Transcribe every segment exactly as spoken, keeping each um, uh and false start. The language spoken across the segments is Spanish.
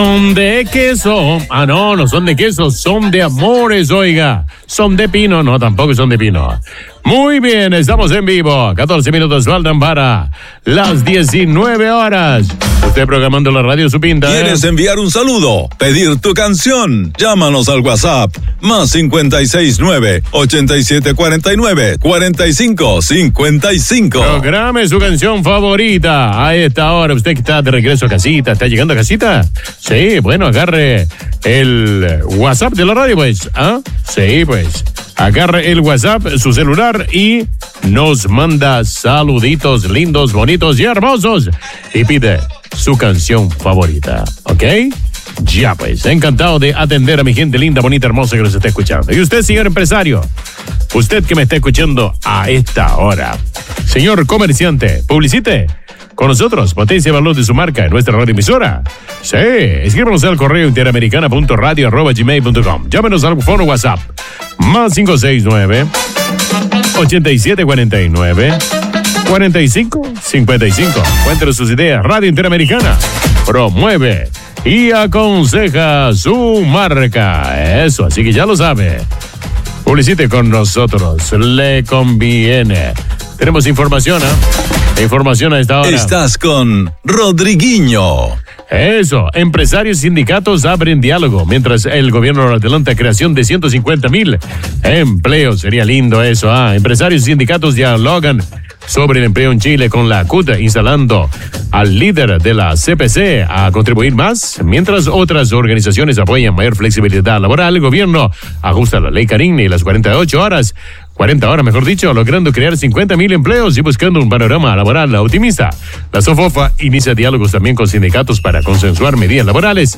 Son de queso. Ah, no, no son de queso, son de amores, oiga. Son de pino, no, tampoco son de pino. Muy bien, estamos en vivo. catorce minutos faltan para las diecinueve horas. Usted programando la radio su pinta. ¿Quieres eh? enviar un saludo? ¿Pedir tu canción? Llámanos al WhatsApp. Más cincuenta y seis nueve, ochenta y siete cuarenta y nueve, cuarenta y cinco cincuenta y cinco. Programe su canción favorita a esta hora. Usted que está de regreso a casita, ¿está llegando a casita? Sí, bueno, agarre el WhatsApp de la radio, pues. ¿Ah? Sí, pues. Agarre el WhatsApp, su celular y nos manda saluditos lindos, bonitos y hermosos. Y pide su canción favorita, ¿ok? Ya pues, encantado de atender a mi gente linda, bonita, hermosa que nos está escuchando. Y usted, señor empresario, usted que me está escuchando a esta hora, señor comerciante, publicite con nosotros, potencia y valor de su marca en nuestra radioemisora. Sí, escríbanos al correo interamericana punto radio arroba gmail punto com. Llámenos al fono WhatsApp, más cinco seis nueve, ochenta y siete cuarenta y nueve, cuarenta y cinco cincuenta y cinco. Cuéntenos sus ideas. Radio Interamericana promueve y aconseja su marca. Eso, así que ya lo sabe. Publicite con nosotros, le conviene. Tenemos información, ¿eh? Información a esta hora. Estás con Rodriguinho. Eso, empresarios y sindicatos abren diálogo, mientras el gobierno adelanta creación de ciento cincuenta mil empleos. Sería lindo eso, ¿ah? Empresarios y sindicatos dialogan sobre el empleo en Chile con la C U T, instalando al líder de la C P C a contribuir más, mientras otras organizaciones apoyan mayor flexibilidad laboral. El gobierno ajusta la ley Carini y las cuarenta y ocho horas, cuarenta horas mejor dicho, logrando crear cincuenta mil empleos y buscando un panorama laboral optimista. La SOFOFA inicia diálogos también con sindicatos para consensuar medidas laborales.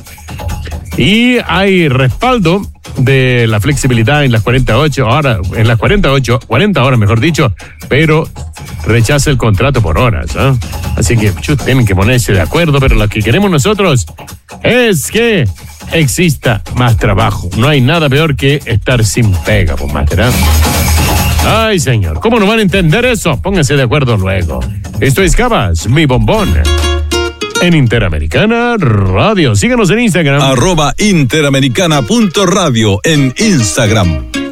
Y hay respaldo de la flexibilidad en las cuarenta y ocho horas, en las cuarenta y ocho, cuarenta horas mejor dicho, pero rechaza el contrato por horas, ¿eh? Así que chus, tienen que ponerse de acuerdo, pero lo que queremos nosotros es que exista más trabajo. No hay nada peor que estar sin pega, pues, máster, ¿eh? Ay, señor, ¿cómo no van a entender eso? Pónganse de acuerdo luego. Esto es Cabas, mi bombón. En Interamericana Radio. Síganos en Instagram. Arroba interamericana punto radio en Instagram.